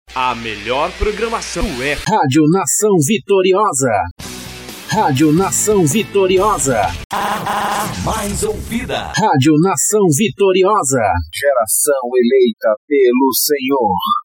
A melhor programação é Rádio Nação Vitoriosa. Rádio Nação Vitoriosa. A mais ouvida. Rádio Nação Vitoriosa. Geração eleita pelo Senhor.